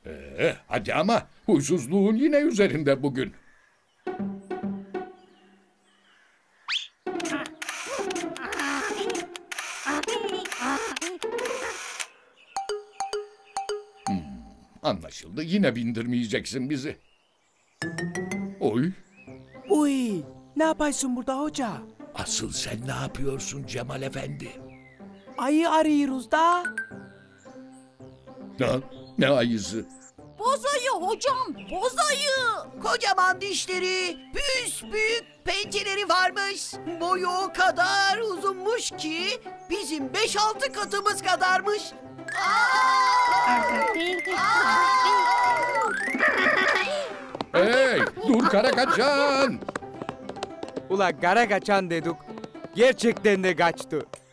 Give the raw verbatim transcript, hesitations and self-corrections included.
Ee, hadi ama huysuzluğun yine üzerinde bugün. Hmm, anlaşıldı. Yine bindirmeyeceksin bizi. Oy. Uy, ne yapıyorsun burada hoca? Asıl sen ne yapıyorsun Cemal Efendi? Ayı arıyoruz da. Ne, ne ayısı? Bozayı hocam, bozayı. Kocaman dişleri, büyük pençeleri varmış. Boyu o kadar uzunmuş ki bizim beş altı katımız kadarmış. Hey, dur kara kaçan! Ula gara kaçan dedik. Gerçekten de kaçtı.